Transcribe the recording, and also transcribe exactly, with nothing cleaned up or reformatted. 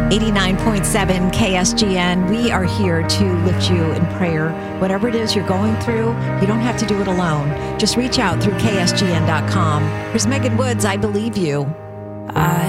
eighty-nine point seven K S G N. We are here to lift you in prayer. Whatever it is you're going through, you don't have to do it alone. Just reach out through K S G N dot com. Here's Megan Woods, I Believe You. I